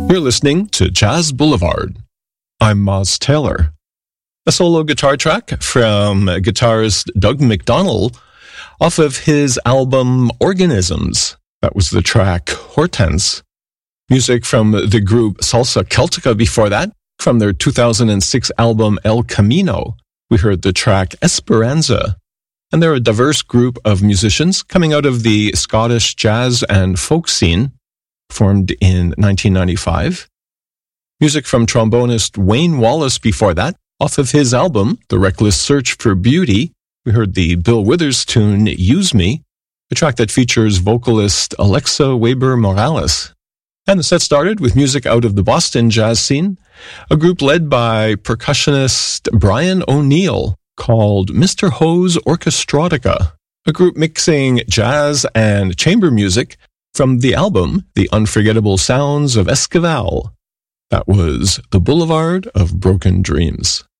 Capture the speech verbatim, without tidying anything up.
You're listening to Jazz Boulevard. I'm Moz Taylor. A solo guitar track from guitarist Doug McDonald off of his album Organisms. That was the track Hortense. Music from the group Salsa Celtica before that, from their two thousand six album El Camino. We heard the track Esperanza. And they're a diverse group of musicians coming out of the Scottish jazz and folk scene, formed in nineteen ninety-five. Music from trombonist Wayne Wallace before that, off of his album, The Reckless Search for Beauty. We heard the Bill Withers tune, Use Me, a track that features vocalist Alexa Weber Morales. And the set started with music out of the Boston jazz scene, a group led by percussionist Brian O'Neill called Mister Ho's Orchestrotica, a group mixing jazz and chamber music from the album The Unforgettable Sounds of Esquivel. That was The Boulevard of Broken Dreams.